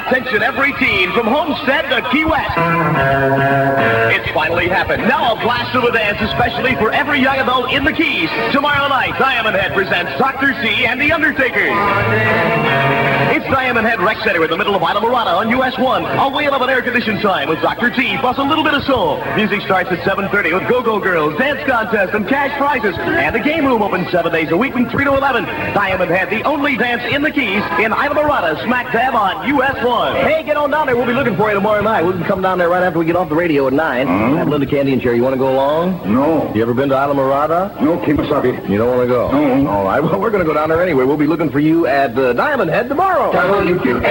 Attention every teen from Homestead to Key West. It's finally happened. Now a blast of a dance especially for every young adult in the Keys. Tomorrow night, Diamond Head presents Dr. C and the Undertakers. It's Diamond Head Rec Center in the middle of Islamorada on US 1. A whale of an air-conditioned time with Dr. T plus a little bit of soul. Music starts at 7:30 with Go-Go Girls, dance contest, and cash prizes. And the game room opens 7 days a week from 3 to 11. Diamond Head, the only dance in the Keys in Islamorada, smack dab on US 1. Hey, get on down there. We'll be looking for you tomorrow night. We can come down there right after we get off the radio at 9. Have Linda Candy and Cherry. You want to go along? No. You ever been to Islamorada? No, Kemosabe. You don't want to go? No. All right. Well, we're going to go down there anyway. We'll be looking for you at Diamond Head tomorrow.